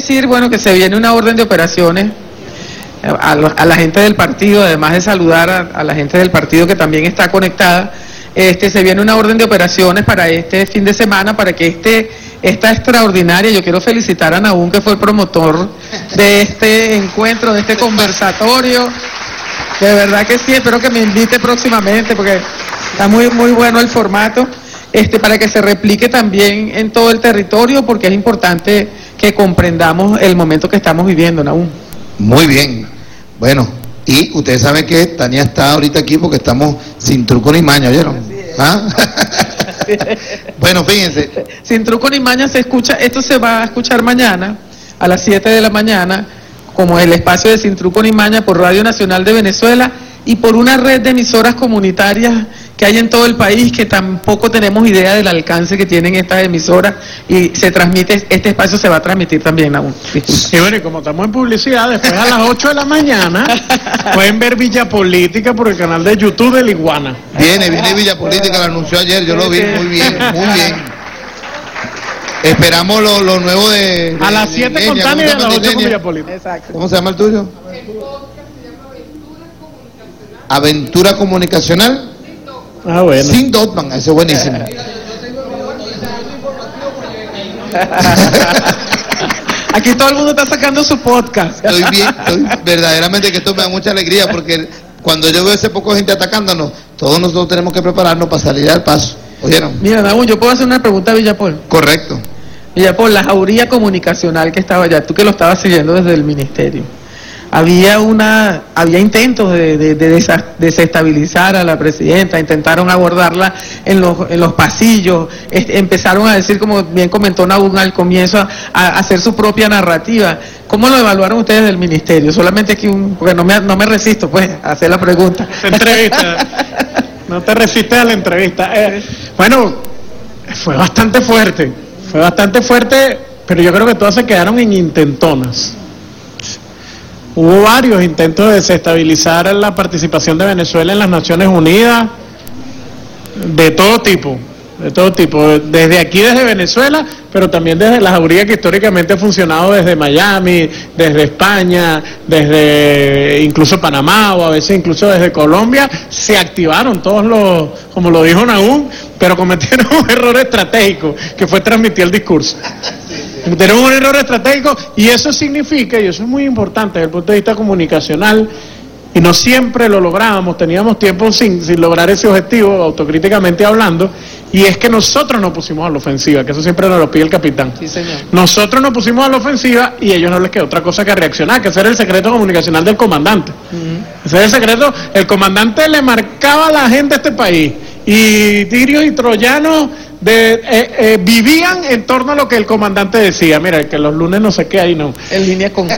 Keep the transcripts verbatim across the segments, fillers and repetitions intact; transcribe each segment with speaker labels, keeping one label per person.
Speaker 1: decir, bueno, que se viene una orden de operaciones a, lo, a la gente del partido, además de saludar a, a la gente del partido que también está conectada. Este, se viene una orden de operaciones para este fin de semana, para que este, esta extraordinaria, yo quiero felicitar a Nahum, que fue el promotor de este encuentro, de este conversatorio. De verdad que sí, espero que me invite próximamente, porque está muy, muy bueno el formato, este, para que se replique también en todo el territorio, porque es importante que comprendamos el momento que estamos viviendo, Nahum.
Speaker 2: Muy bien, bueno, y ustedes saben que Tania está ahorita aquí porque estamos sin truco ni maña, ¿oyeron? ¿Ah? Bueno, fíjense.
Speaker 1: Sin truco ni maña se escucha, esto se va a escuchar mañana a las siete de la mañana, como el espacio de Sin truco ni maña por Radio Nacional de Venezuela y por una red de emisoras comunitarias que hay en todo el país, que tampoco tenemos idea del alcance que tienen estas emisoras, y se transmite, este espacio se va a transmitir también aún.
Speaker 3: Y bueno, y como estamos en publicidad, después a las ocho de la mañana pueden ver Villa Política por el canal de YouTube del Iguana.
Speaker 2: Viene, viene Villa Política, lo anunció ayer, yo lo vi, muy bien, muy bien. Esperamos lo, lo nuevo de, de...
Speaker 3: A las siete con Tania y a las ocho con Villa Política.
Speaker 1: Exacto.
Speaker 2: ¿Cómo se llama el tuyo? Aventura Comunicacional.
Speaker 3: Ah, bueno.
Speaker 2: Sin Dotman, ese es buenísimo.
Speaker 1: Aquí todo el mundo está sacando su podcast.
Speaker 2: Estoy bien, estoy, verdaderamente que esto me da mucha alegría, porque cuando yo veo ese poco gente atacándonos, todos nosotros tenemos que prepararnos para salir al paso. ¿Oyeron?
Speaker 1: Mira, Nahum, yo puedo hacer una pregunta a Villapol.
Speaker 2: Correcto.
Speaker 1: Villapol, la jauría comunicacional que estaba allá, tú que lo estabas siguiendo desde el ministerio, había una, había intentos de, de, de desa, desestabilizar a la presidenta, intentaron abordarla en los, en los pasillos, este, empezaron a decir, como bien comentó Nahum al comienzo, a, a hacer su propia narrativa. ¿Cómo lo evaluaron ustedes del ministerio? Solamente aquí un, porque no me, no me resisto pues a hacer la pregunta.
Speaker 3: Entrevista. No te resistes a la entrevista. Eh, bueno, fue bastante fuerte, fue bastante fuerte, pero yo creo que todas se quedaron en intentonas. Hubo varios intentos de desestabilizar la participación de Venezuela en las Naciones Unidas, de todo tipo, de todo tipo, desde aquí, desde Venezuela, pero también desde la jauría que históricamente ha funcionado desde Miami, desde España, desde incluso Panamá, o a veces incluso desde Colombia. Se activaron todos los, como lo dijo Nahum, pero cometieron un error estratégico, que fue transmitir el discurso. Cometieron un error estratégico, y eso significa, y eso es muy importante desde el punto de vista comunicacional, y no siempre lo lográbamos, teníamos tiempo sin, sin lograr ese objetivo, autocríticamente hablando, y es que nosotros nos pusimos a la ofensiva, que eso siempre nos lo pide el capitán.
Speaker 1: Sí, señor.
Speaker 3: Nosotros nos pusimos a la ofensiva y a ellos no les quedó otra cosa que reaccionar, que ese era el secreto comunicacional del comandante. Uh-huh. Ese era el secreto, el comandante le marcaba a la gente de este país, y tirios y troyanos de, eh, eh, vivían en torno a lo que el comandante decía. Mira, que los lunes no sé qué ahí, no.
Speaker 1: En línea con...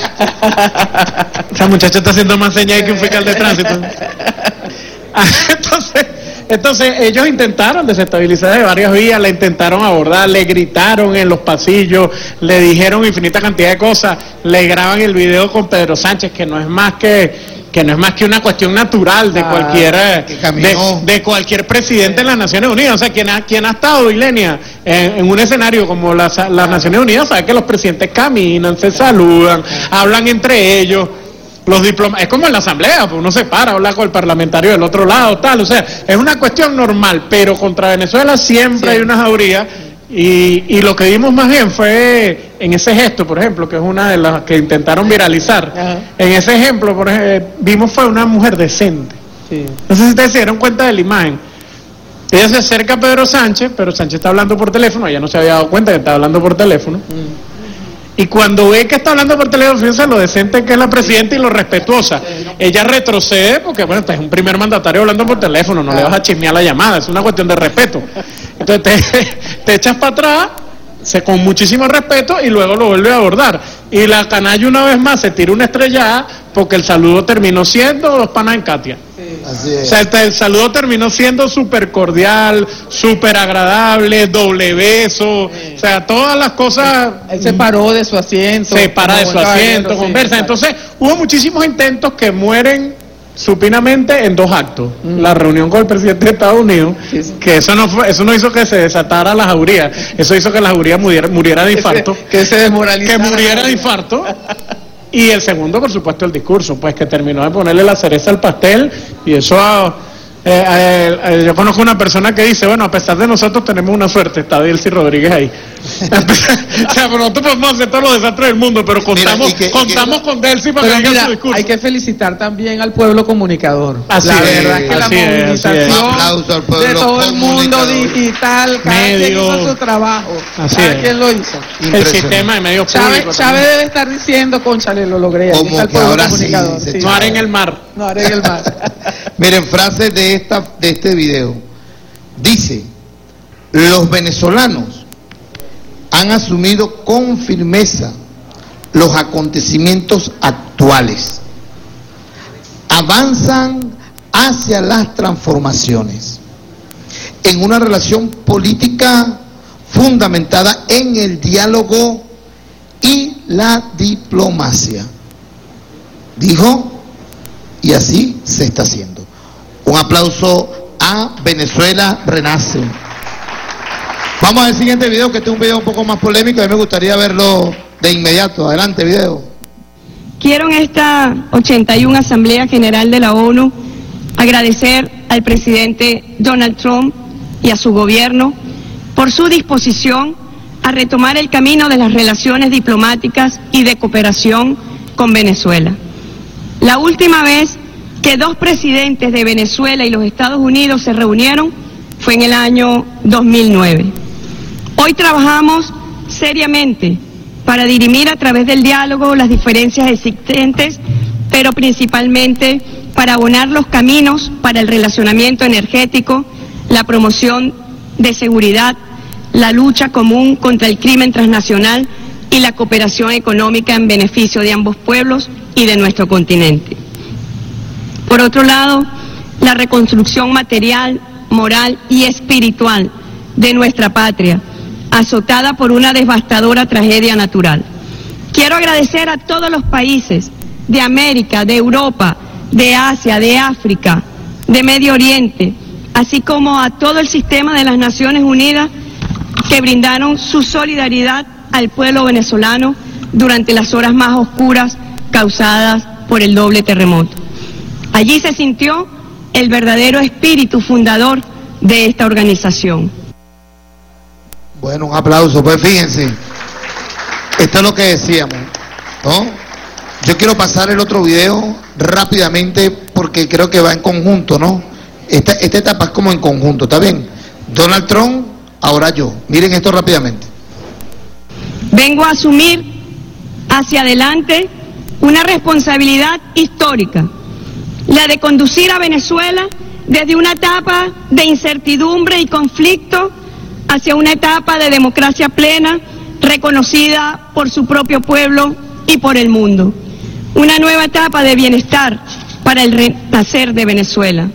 Speaker 3: Esa muchacha está haciendo más señas que un fiscal de tránsito. Entonces, entonces ellos intentaron desestabilizar de varias vías, la intentaron abordar, le gritaron en los pasillos, le dijeron infinita cantidad de cosas, le graban el video con Pedro Sánchez, que no es más que... que no es más que una cuestión natural de cualquier de, de cualquier presidente en las Naciones Unidas. O sea, quien ha, quien ha estado, Ilenia, en, en un escenario como las, las Naciones Unidas, sabe que los presidentes caminan, se saludan, hablan entre ellos, los diplomas, es como en la asamblea, pues uno se para, habla con el parlamentario del otro lado, tal, o sea, es una cuestión normal, pero contra Venezuela siempre sí hay una jauría. Y, y lo que vimos más bien fue en ese gesto, por ejemplo, que es una de las que intentaron viralizar. Ajá. En ese ejemplo, por ejemplo, vimos fue una mujer decente. Sí. No sé si ustedes se dieron cuenta de la imagen. Ella se acerca a Pedro Sánchez, pero Sánchez está hablando por teléfono, ella no se había dado cuenta que estaba hablando por teléfono. Mm. Y cuando ve que está hablando por teléfono, fíjense lo decente que es la presidenta y lo respetuosa. Ella retrocede porque, bueno, este es un primer mandatario hablando por teléfono, no le vas a chismear la llamada, es una cuestión de respeto. Entonces te, te echas para atrás, se, con muchísimo respeto, y luego lo vuelve a abordar. Y la canalla una vez más se tira una estrellada porque el saludo terminó siendo dos panas en Katia. Sí. Así es. O sea, el, el saludo terminó siendo súper cordial, súper agradable, doble beso, sí. O sea, todas las cosas...
Speaker 1: Él se paró de su asiento.
Speaker 3: Se para de su asiento, conversa. Sí, entonces, hubo muchísimos intentos que mueren supinamente en dos actos. Mm. La reunión con el presidente de Estados Unidos, sí, sí. que eso no fue, eso no hizo que se desatara la jauría, eso hizo que la jauría muriera, muriera de infarto.
Speaker 1: Que se, que se desmoralizara.
Speaker 3: Que muriera de infarto. Y el segundo, por supuesto, el discurso, pues que terminó de ponerle la cereza al pastel, y eso... A, Eh, eh, eh, yo conozco una persona que dice, bueno, a pesar de nosotros tenemos una suerte, está Delcy Rodríguez ahí. O sea, pero nosotros podemos hacer todos los desastres del mundo, pero contamos, mira, que, contamos que, con Delcy para que diga su discurso.
Speaker 1: Hay que felicitar también al pueblo comunicador.
Speaker 3: Así
Speaker 1: la
Speaker 3: es,
Speaker 1: verdad es que la movilización
Speaker 2: al pueblo
Speaker 1: de todo el mundo digital, cada Medio, quien hizo su trabajo,
Speaker 3: así
Speaker 1: cada
Speaker 3: es.
Speaker 1: quien lo hizo.
Speaker 3: El sistema de medios públicos.
Speaker 1: Chávez, Chávez debe estar diciendo, conchale, lo logré.
Speaker 2: Como
Speaker 1: al
Speaker 2: que
Speaker 1: pueblo
Speaker 2: ahora
Speaker 1: comunicador.
Speaker 2: sí,
Speaker 1: sí.
Speaker 3: No haré en el mar.
Speaker 1: No haré en el mar.
Speaker 2: Miren, frases de esta de este video. Dice: los venezolanos han asumido con firmeza los acontecimientos actuales. Avanzan hacia las transformaciones en una relación política fundamentada en el diálogo y la diplomacia. Dijo, y así se está haciendo. Un aplauso a Venezuela Renace. Vamos al siguiente video, que este es un video un poco más polémico, a mí me gustaría verlo de inmediato. Adelante, video.
Speaker 4: Quiero en esta ochenta y una Asamblea General de la ONU agradecer al presidente Donald Trump y a su gobierno por su disposición a retomar el camino de las relaciones diplomáticas y de cooperación con Venezuela. La última vez que dos presidentes de Venezuela y los Estados Unidos se reunieron fue en el año dos mil nueve. Hoy trabajamos seriamente para dirimir a través del diálogo las diferencias existentes, pero principalmente para abonar los caminos para el relacionamiento energético, la promoción de seguridad, la lucha común contra el crimen transnacional y la cooperación económica en beneficio de ambos pueblos y de nuestro continente. Por otro lado, la reconstrucción material, moral y espiritual de nuestra patria, azotada por una devastadora tragedia natural. Quiero agradecer a todos los países de América, de Europa, de Asia, de África, de Medio Oriente, así como a todo el sistema de las Naciones Unidas que brindaron su solidaridad al pueblo venezolano durante las horas más oscuras causadas por el doble terremoto. Allí se sintió el verdadero espíritu fundador de esta organización.
Speaker 2: Bueno, un aplauso. Pues fíjense, esto es lo que decíamos, ¿no? Yo quiero pasar el otro video rápidamente porque creo que va en conjunto, ¿no? Esta, esta etapa es como en conjunto, ¿está bien? Donald Trump, ahora yo. Miren esto rápidamente.
Speaker 4: Vengo a asumir hacia adelante una responsabilidad histórica, la de conducir a Venezuela desde una etapa de incertidumbre y conflicto hacia una etapa de democracia plena, reconocida por su propio pueblo y por el mundo. Una nueva etapa de bienestar para el renacer de Venezuela.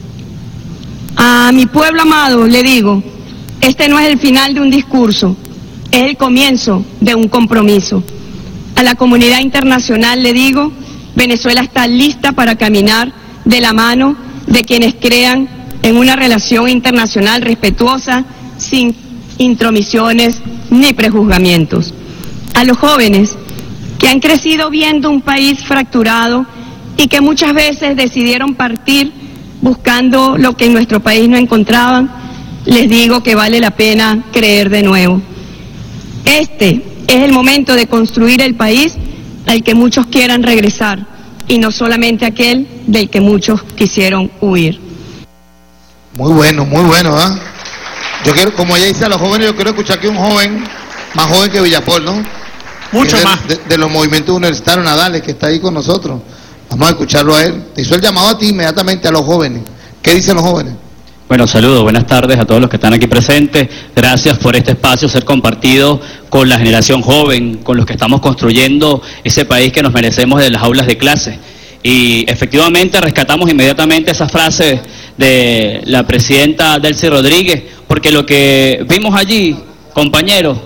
Speaker 4: A mi pueblo amado le digo, este no es el final de un discurso, es el comienzo de un compromiso. A la comunidad internacional le digo, Venezuela está lista para caminar de la mano de quienes crean en una relación internacional respetuosa, sin intromisiones ni prejuzgamientos. A los jóvenes que han crecido viendo un país fracturado y que muchas veces decidieron partir buscando lo que en nuestro país no encontraban, les digo que vale la pena creer de nuevo. Este es el momento de construir el país al que muchos quieran regresar y no solamente aquel del que muchos quisieron huir.
Speaker 2: Muy bueno, muy bueno, ¿ah? ¿eh? Yo quiero, como ella dice a los jóvenes, yo quiero escuchar que un joven, más joven que Villapol, ¿no?
Speaker 3: Mucho
Speaker 2: de,
Speaker 3: más.
Speaker 2: De, de los movimientos universitarios, Nadales, que está ahí con nosotros. Vamos a escucharlo a él. Te hizo el llamado a ti inmediatamente, a los jóvenes. ¿Qué dicen los jóvenes?
Speaker 5: Bueno, saludos, buenas tardes a todos los que están aquí presentes. Gracias por este espacio ser compartido con la generación joven, con los que estamos construyendo ese país que nos merecemos de las aulas de clase. Y efectivamente rescatamos inmediatamente esa frase de la presidenta Delcy Rodríguez, porque lo que vimos allí, compañeros,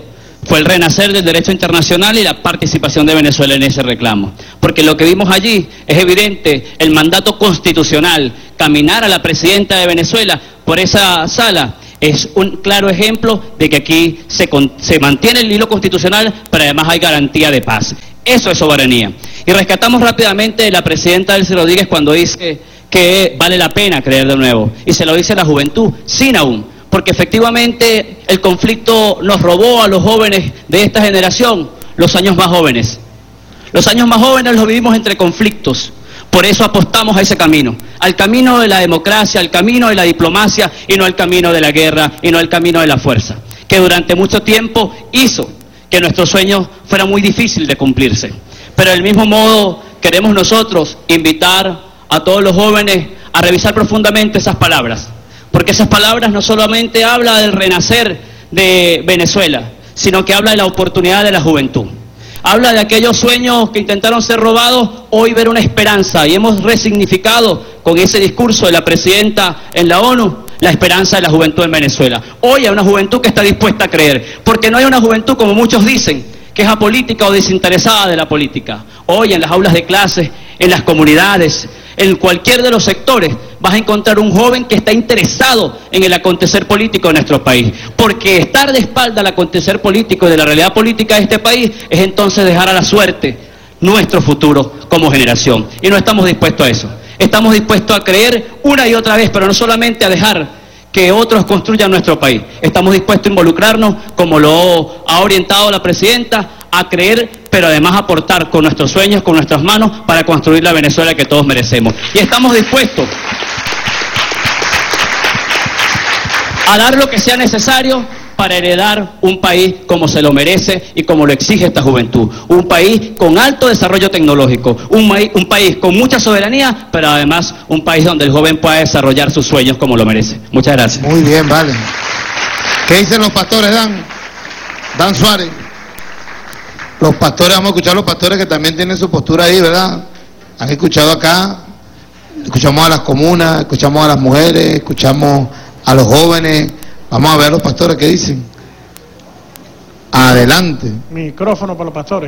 Speaker 5: fue el renacer del derecho internacional y la participación de Venezuela en ese reclamo. Porque lo que vimos allí es evidente, el mandato constitucional, caminar a la presidenta de Venezuela por esa sala, es un claro ejemplo de que aquí se, con, se mantiene el hilo constitucional, pero además hay garantía de paz. Eso es soberanía. Y rescatamos rápidamente la presidenta Delcy Rodríguez cuando dice que vale la pena creer de nuevo. Y se lo dice a la juventud, sin aún. Porque efectivamente el conflicto nos robó a los jóvenes de esta generación los años más jóvenes. Los años más jóvenes los vivimos entre conflictos. Por eso apostamos a ese camino, al camino de la democracia, al camino de la diplomacia y no al camino de la guerra y no al camino de la fuerza, que durante mucho tiempo hizo que nuestro sueño fuera muy difícil de cumplirse. Pero del mismo modo queremos nosotros invitar a todos los jóvenes a revisar profundamente esas palabras, porque esas palabras no solamente hablan del renacer de Venezuela, sino que habla de la oportunidad de la juventud. Habla de aquellos sueños que intentaron ser robados, hoy ver una esperanza, y hemos resignificado con ese discurso de la presidenta en la ONU, la esperanza de la juventud en Venezuela. Hoy hay una juventud que está dispuesta a creer, porque no hay una juventud, como muchos dicen, que es apolítica o desinteresada de la política. Hoy en las aulas de clases, en las comunidades, en cualquier de los sectores, vas a encontrar un joven que está interesado en el acontecer político de nuestro país. Porque estar de espalda al acontecer político y de la realidad política de este país es entonces dejar a la suerte nuestro futuro como generación. Y no estamos dispuestos a eso. Estamos dispuestos a creer una y otra vez, pero no solamente a dejar que otros construyan nuestro país. Estamos dispuestos a involucrarnos, como lo ha orientado la presidenta, a creer, pero además aportar con nuestros sueños, con nuestras manos, para construir la Venezuela que todos merecemos. Y estamos dispuestos a dar lo que sea necesario para heredar un país como se lo merece y como lo exige esta juventud. Un país con alto desarrollo tecnológico, un, un país con mucha soberanía, pero además un país donde el joven pueda desarrollar sus sueños como lo merece. Muchas gracias.
Speaker 2: Muy bien, vale. ¿Qué dicen los pastores, Dan? Dan Suárez. Los pastores, vamos a escuchar a los pastores que también tienen su postura ahí, ¿verdad? Han escuchado acá, escuchamos a las comunas, escuchamos a las mujeres, escuchamos a los jóvenes. Vamos a ver a los pastores qué dicen. Adelante.
Speaker 3: Micrófono para los pastores.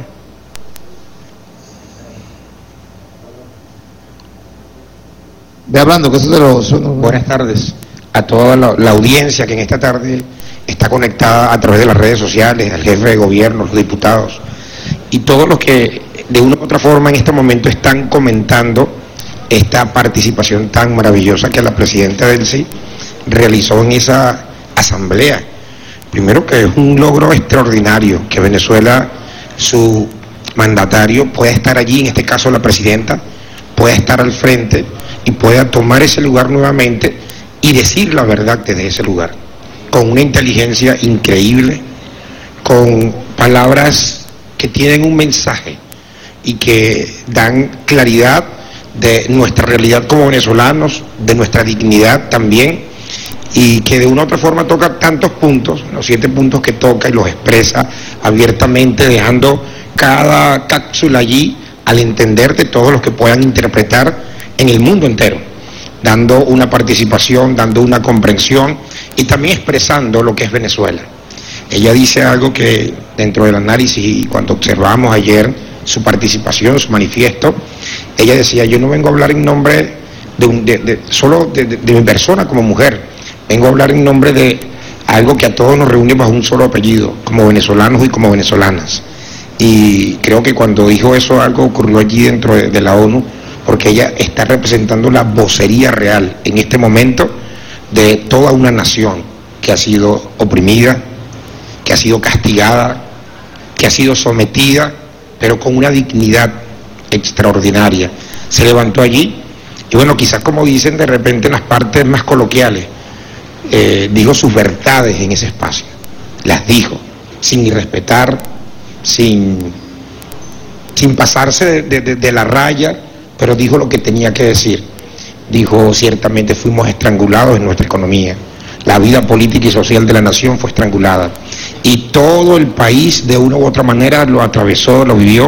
Speaker 2: Ve hablando, que eso te lo suena.
Speaker 6: Buenas tardes a toda la, la audiencia que en esta tarde está conectada a través de las redes sociales, al jefe de gobierno, los diputados y todos los que de una u otra forma en este momento están comentando esta participación tan maravillosa que la presidenta Delcy realizó en esa asamblea. Primero, que es un logro extraordinario que Venezuela, su mandatario, pueda estar allí, en este caso la presidenta, pueda estar al frente y pueda tomar ese lugar nuevamente y decir la verdad desde ese lugar, con una inteligencia increíble, con palabras que tienen un mensaje y que dan claridad de nuestra realidad como venezolanos, de nuestra dignidad también, y que de una u otra forma toca tantos puntos, los siete puntos que toca, y los expresa abiertamente, dejando cada cápsula allí al entender de todos los que puedan interpretar en el mundo entero, dando una participación, dando una comprensión y también expresando lo que es Venezuela. Ella dice algo que dentro del análisis, y cuando observamos ayer su participación, su manifiesto, ella decía: yo no vengo a hablar en nombre de, un, de, de solo de, de, de mi persona como mujer, vengo a hablar en nombre de algo que a todos nos reúne bajo un solo apellido, como venezolanos y como venezolanas. Y creo que cuando dijo eso, algo ocurrió allí dentro de, de la ONU, porque ella está representando la vocería real en este momento de toda una nación que ha sido oprimida, que ha sido castigada, que ha sido sometida, pero con una dignidad extraordinaria. Se levantó allí y bueno, quizás como dicen de repente en las partes más coloquiales, eh, dijo sus verdades en ese espacio, las dijo, sin irrespetar, sin, sin pasarse de, de, de la raya, pero dijo lo que tenía que decir. Dijo: ciertamente fuimos estrangulados en nuestra economía, la vida política y social de la nación fue estrangulada, y todo el país de una u otra manera lo atravesó, lo vivió.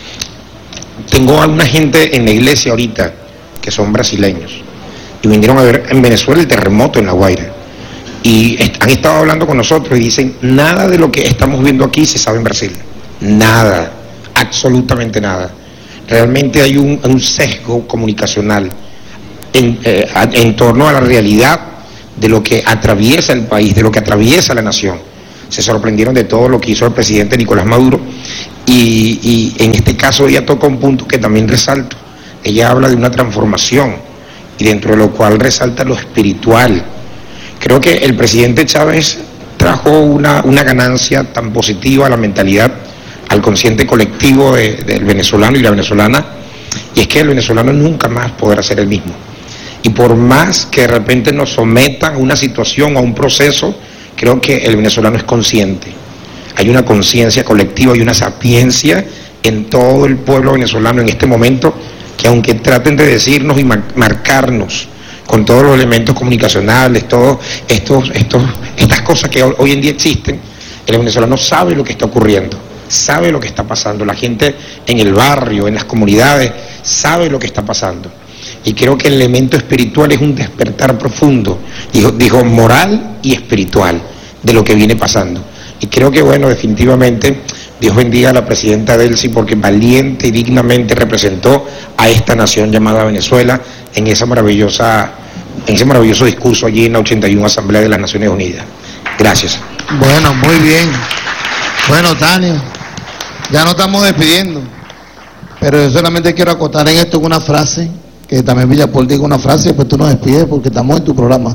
Speaker 6: Tengo a una gente en la iglesia ahorita que son brasileños y vinieron a ver en Venezuela el terremoto en La Guaira, y han estado hablando con nosotros y dicen, nada de lo que estamos viendo aquí se sabe en Brasil, nada, absolutamente nada. Realmente hay un, un sesgo comunicacional en, eh, en torno a la realidad de lo que atraviesa el país, de lo que atraviesa la nación. Se sorprendieron de todo lo que hizo el presidente Nicolás Maduro y, y en este caso ella toca un punto que también resalto. Ella habla de una transformación y dentro de lo cual resalta lo espiritual. Creo que el presidente Chávez trajo una, una ganancia tan positiva a la mentalidad, al consciente colectivo de, del venezolano y la venezolana, y es que el venezolano nunca más podrá ser el mismo. Y por más que de repente nos sometan a una situación, a un proceso, creo que el venezolano es consciente. Hay una conciencia colectiva y una sapiencia en todo el pueblo venezolano en este momento, que aunque traten de decirnos y marcarnos con todos los elementos comunicacionales, todos estos, estos, estas cosas que hoy en día existen, el venezolano sabe lo que está ocurriendo, sabe lo que está pasando, la gente en el barrio, en las comunidades, sabe lo que está pasando. Y creo que el elemento espiritual es un despertar profundo, dijo, dijo moral y espiritual, de lo que viene pasando. Y creo que, bueno, definitivamente, Dios bendiga a la presidenta Delcy, porque valiente y dignamente representó a esta nación llamada Venezuela en esa maravillosa, en ese maravilloso discurso allí en la ochenta y una Asamblea de las Naciones Unidas. Gracias.
Speaker 2: Bueno, muy bien. Bueno, Tania, ya nos estamos despidiendo, pero yo solamente quiero acotar en esto una frase, que también Villapol diga una frase, pues tú nos despides porque estamos en tu programa.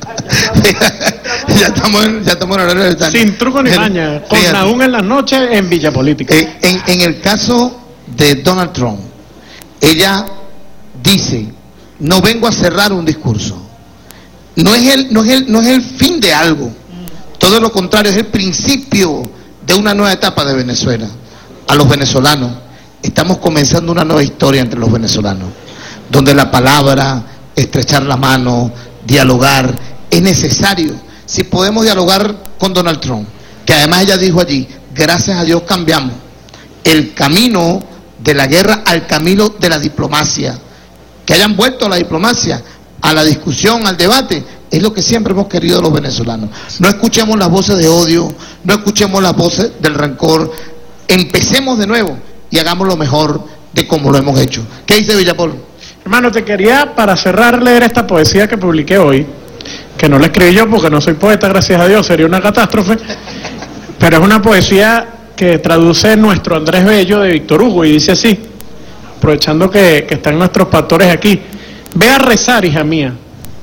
Speaker 2: ya estamos en, ya estamos en horario de Tania.
Speaker 3: Sin truco ni maña, con Nahum en las noches en Villa Política.
Speaker 2: Eh, en, en el caso de Donald Trump, ella dice, no vengo a cerrar un discurso. No es el, no es el, no es el fin de algo. Todo lo contrario, es el principio de una nueva etapa de Venezuela. A los venezolanos, estamos comenzando una nueva historia entre los venezolanos, donde la palabra, estrechar la mano, dialogar, es necesario. Si podemos dialogar con Donald Trump, que además ella dijo allí, gracias a Dios cambiamos el camino de la guerra al camino de la diplomacia, que hayan vuelto a la diplomacia, a la discusión, al debate, es lo que siempre hemos querido los venezolanos. No escuchemos las voces de odio, no escuchemos las voces del rencor, empecemos de nuevo y hagamos lo mejor de como lo hemos hecho. ¿Qué dice Villapol?
Speaker 3: Hermano, te quería, para cerrar, leer esta poesía que publiqué hoy, que no la escribí yo porque no soy poeta, gracias a Dios, sería una catástrofe, pero es una poesía que traduce nuestro Andrés Bello de Víctor Hugo y dice así, aprovechando que, que están nuestros pastores aquí: ve a rezar, hija mía,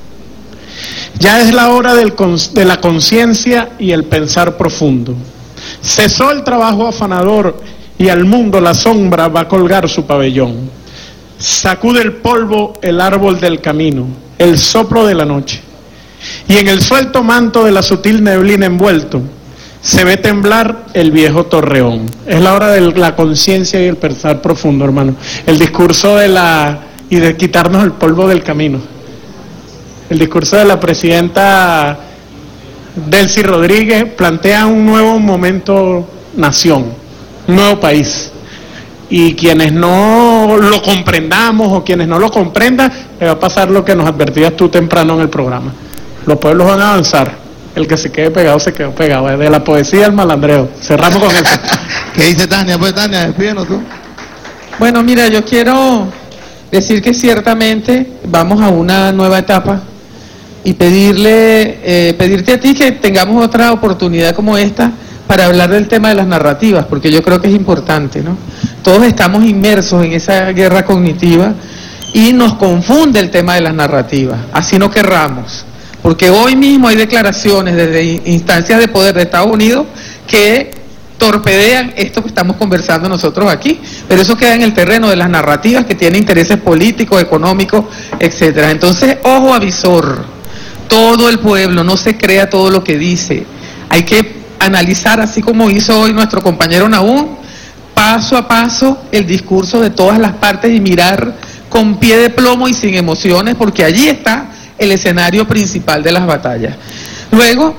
Speaker 3: ya es la hora del, de la conciencia y el pensar profundo. Cesó el trabajo afanador y al mundo la sombra va a colgar su pabellón. Sacude el polvo el árbol del camino, el soplo de la noche, y en el suelto manto de la sutil neblina envuelto se ve temblar el viejo torreón. Es la hora de la conciencia y el pensar profundo, hermano. El discurso de la y de quitarnos el polvo del camino. El discurso de la presidenta Delcy Rodríguez plantea un nuevo momento nación, un nuevo país. Y quienes no lo comprendamos o quienes no lo comprendan, le va a pasar lo que nos advertías tú temprano en el programa. Los pueblos van a avanzar. El que se quede pegado, se quedó pegado. De la poesía al malandreo. Cerramos con eso.
Speaker 2: ¿Qué dice Tania? Pues Tania, despídenos tú.
Speaker 1: Bueno, mira, yo quiero decir que ciertamente vamos a una nueva etapa y pedirle, eh, pedirte a ti que tengamos otra oportunidad como esta para hablar del tema de las narrativas, porque yo creo que es importante, ¿no? Todos estamos inmersos en esa guerra cognitiva y nos confunde el tema de las narrativas, así no querramos, porque hoy mismo hay declaraciones desde instancias de poder de Estados Unidos que torpedean esto que estamos conversando nosotros aquí, pero eso queda en el terreno de las narrativas que tienen intereses políticos, económicos, etcétera. Entonces, ojo avisor, todo el pueblo no se crea todo lo que dice, hay que analizar, así como hizo hoy nuestro compañero Nahum, paso a paso el discurso de todas las partes y mirar con pie de plomo y sin emociones, porque allí está el escenario principal de las batallas. Luego,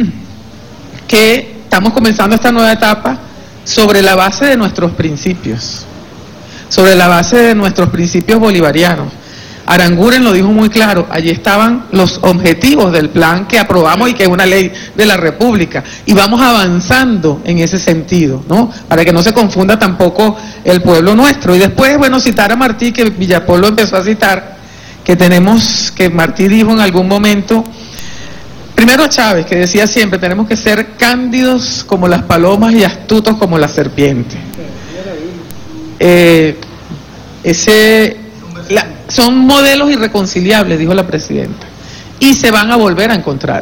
Speaker 1: que estamos comenzando esta nueva etapa sobre la base de nuestros principios, sobre la base de nuestros principios bolivarianos. Aranguren lo dijo muy claro, allí estaban los objetivos del plan que aprobamos y que es una ley de la República, y vamos avanzando en ese sentido, ¿no? Para que no se confunda tampoco el pueblo nuestro. Y después, bueno, citar a Martí, que Villapol lo empezó a citar, que tenemos, que Martí dijo en algún momento, primero a Chávez, que decía siempre, tenemos que ser cándidos como las palomas y astutos como la serpiente. Eh, ese... La, son modelos irreconciliables, dijo la presidenta, y se van a volver a encontrar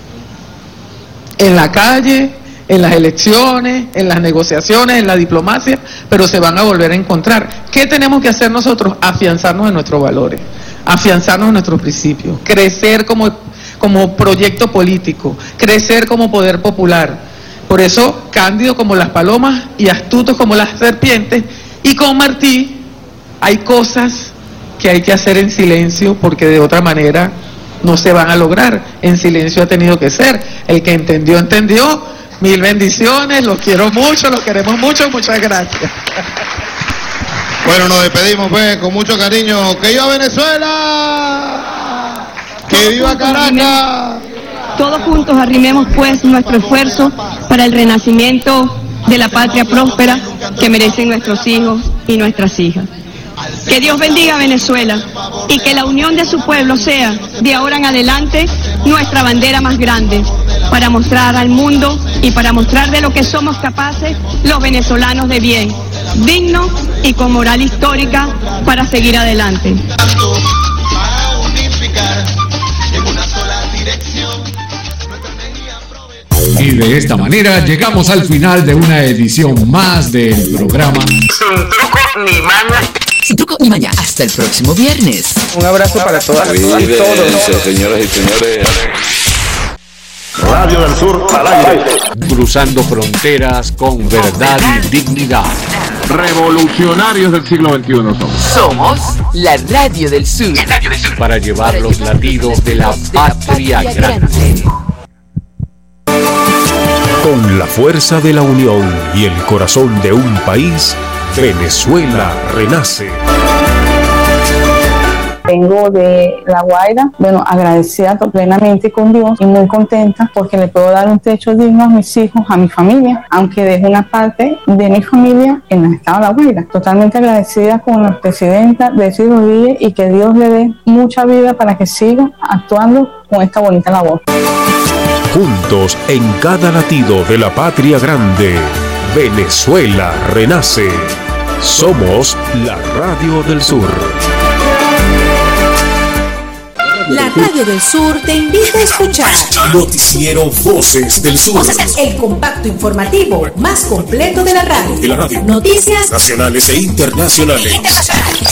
Speaker 1: en la calle, en las elecciones, en las negociaciones, en la diplomacia, pero se van a volver a encontrar. ¿Qué tenemos que hacer nosotros? Afianzarnos en nuestros valores, afianzarnos en nuestros principios, crecer como, como proyecto político, crecer como poder popular. Por eso, cándido como las palomas y astutos como las serpientes, y con Martí hay cosas que hay que hacer en silencio, porque de otra manera no se van a lograr. En silencio ha tenido que ser. El que entendió, entendió. Mil bendiciones, los quiero mucho, los queremos mucho, muchas gracias.
Speaker 2: Bueno, nos despedimos pues con mucho cariño. ¡Que viva Venezuela! ¡Que viva Caracas!
Speaker 4: Todos juntos arrimemos pues nuestro esfuerzo para el renacimiento de la patria próspera que merecen nuestros hijos y nuestras hijas. Que Dios bendiga a Venezuela y que la unión de su pueblo sea, de ahora en adelante, nuestra bandera más grande, para mostrar al mundo y para mostrar de lo que somos capaces los venezolanos de bien, dignos y con moral histórica para seguir adelante.
Speaker 7: Y de esta manera llegamos al final de una edición más del programa
Speaker 8: Sin truco ni maña.
Speaker 9: Sin truco ni maña. Hasta el próximo viernes.
Speaker 1: Un abrazo para todas y todos.
Speaker 10: Señoras y señores. Radio del Sur al aire.
Speaker 7: Cruzando fronteras con verdad y dignidad.
Speaker 10: Revolucionarios del siglo veintiuno somos.
Speaker 9: Somos la Radio del Sur.
Speaker 8: La Radio del Sur.
Speaker 7: Para llevar los latidos de la patria grande.
Speaker 11: Con la fuerza de la unión y el corazón de un país, Venezuela renace.
Speaker 12: Vengo de La Guaira, bueno, agradecida plenamente con Dios y muy contenta porque le puedo dar un techo digno a mis hijos, a mi familia, aunque dejo una parte de mi familia en el estado de La Guaira. Totalmente agradecida con la presidenta de Ciro Rodríguez y que Dios le dé mucha vida para que siga actuando con esta bonita labor.
Speaker 11: Juntos en cada latido de la patria grande, Venezuela renace. Somos la Radio del Sur.
Speaker 13: La Radio del Sur te invita a escuchar
Speaker 11: Noticiero Voces del Sur.
Speaker 13: el compacto informativo más completo de la radio.
Speaker 11: De la radio.
Speaker 13: Noticias
Speaker 11: Nacionales e internacionales.
Speaker 13: internacionales.